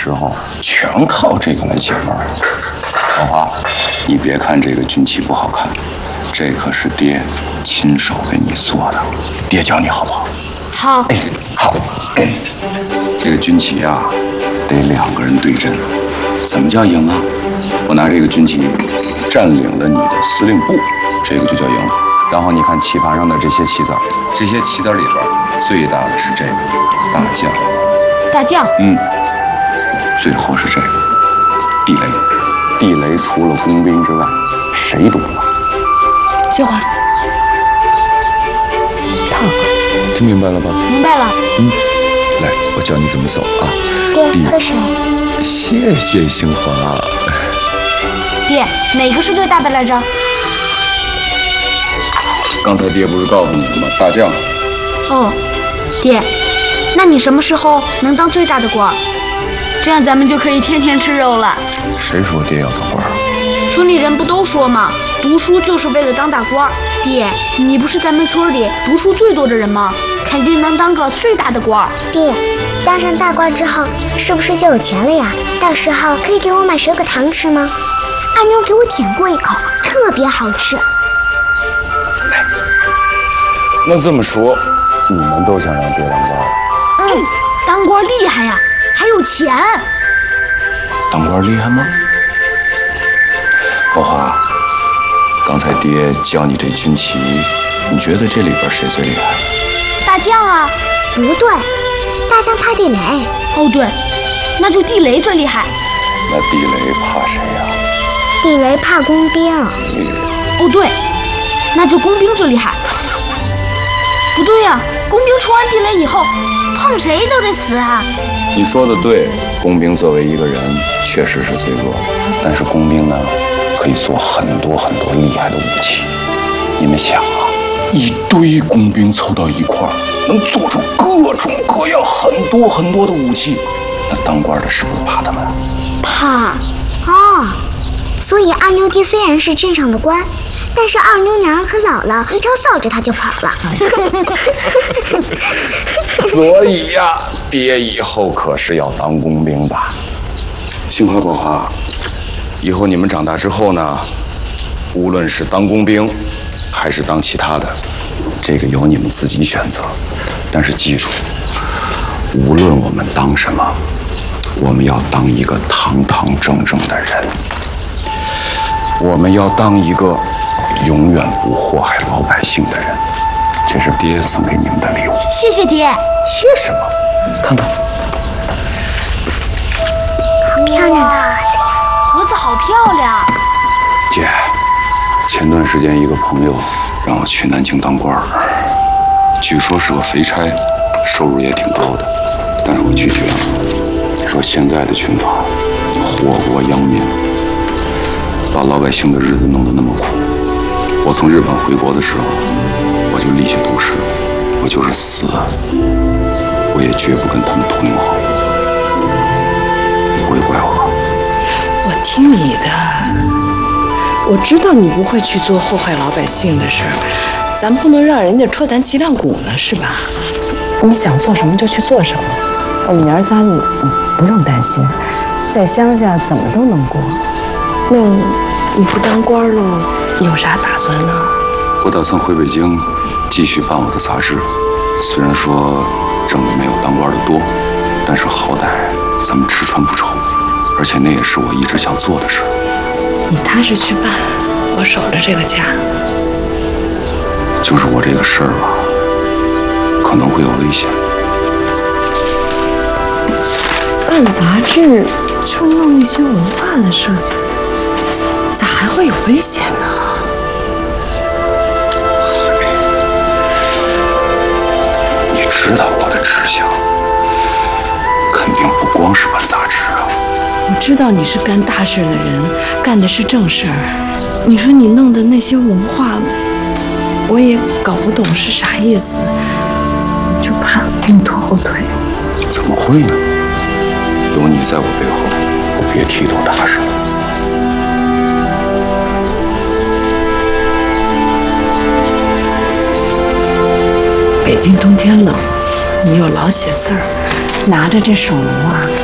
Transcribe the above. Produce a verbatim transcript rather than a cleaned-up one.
时候，全靠这个来解闷儿。宝华，你别看这个军旗不好看，这可是爹亲手给你做的，爹教你好不好？ 好。 哎，好。哎，这个军旗啊，得两个人对阵。怎么叫赢啊？我拿这个军旗占领了你的司令部，这个就叫赢。然后你看棋盘上的这些棋子，这些棋子里边最大的是这个大将。 大将。 嗯。最后是这个地雷。地雷除了工兵之外，谁都不怕。 杏花，烫。 听明白了吧？ 明白了。 嗯。来，我教你怎么走啊。 爹，喝水。 谢谢杏花。 爹，哪个是最大的来着？ 刚才爹不是告诉你了吗？大将。 哦，爹，那你什么时候能当最大的官？这样咱们就可以天天吃肉了。 谁说爹要当官？ 村里人不都说吗？读书就是为了当大官。爹，你不是咱们村里读书最多的人吗？肯定能当个最大的官。 爹，当上大官之后，是不是就有钱了呀？到时候可以给我买水果糖吃吗？二妞给我舔过一口，特别好吃。 来，那这么说，你们都想让爹当官？ 嗯，当官厉害呀，还有钱。 当官厉害吗？宝华，刚才爹教你这军旗，你觉得这里边谁最厉害？ 大将啊。 不对，大将怕地雷。 哦对，那就地雷最厉害。 那地雷怕谁呀？ 地雷怕工兵。 哦对，那就工兵最厉害。不对呀，工兵出完地雷以后，碰谁都得死啊。 你说的对，工兵作为一个人确实是最弱的，但是工兵呢，可以做很多很多厉害的武器。你们想啊，一堆工兵凑到一块儿，能做出各种各样很多很多的武器，那当官的是不是怕他们？ 怕。 哦，所以二妞爹虽然是镇上的官，但是二妞娘可老了，一朝扫着他就跑了。 所以呀，爹以后可是要当工兵的。杏花宝华，以后你们长大之后呢，无论是当工兵，还是当其他的，这个由你们自己选择。但是记住，无论我们当什么，我们要当一个堂堂正正的人，我们要当一个永远不祸害老百姓的人。这是爹送给你们的礼物。 谢谢爹。 谢什么？看看， 好漂亮的盒子呀！ 盒子好漂亮。 姐，前段时间一个朋友让我去南京当官儿，据说是个肥差，收入也挺高的，但是我拒绝了，说现在的军阀祸国殃民，把老百姓的日子弄得那么苦。我从日本回国的时候，我就立下毒誓，我就是死，我也绝不跟他们同流合污。你不会怪我吧？ 我听你的，我知道你不会去做祸害老百姓的事儿，咱不能让人家戳咱脊梁骨呢，是吧？你想做什么就去做什么。我们娘儿仨你不用担心，在乡下怎么都能过。那你不当官了，你有啥打算呢？ 我打算回北京继续办我的杂志，虽然说挣的没有当官的多，但是好歹咱们吃穿不愁，而且那也是我一直想做的事。 你踏实去办，我守着这个家。 就是我这个事儿吧，可能会有危险。 办杂志就弄一些文化的事儿，咋还会有危险呢？ 你知道我的志向，肯定不光是办杂志啊。 我知道你是干大事的人，干的是正事儿。你说你弄的那些文化，我也搞不懂是啥意思，我就怕给你拖后腿。 怎么会呢？有你在我背后，我别提多踏实了。 北京冬天冷，你又老写字儿，拿着这手炉啊，